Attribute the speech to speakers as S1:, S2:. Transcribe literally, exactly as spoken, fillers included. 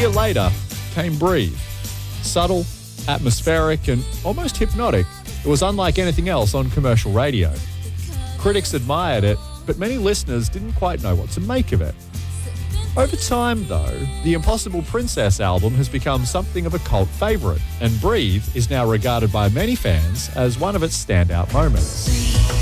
S1: year later came Breathe. Subtle, atmospheric, and almost hypnotic, it was unlike anything else on commercial radio. Critics admired it, but many listeners didn't quite know what to make of it. Over time, though, the Impossible Princess album has become something of a cult favourite, and Breathe is now regarded by many fans as one of its standout moments.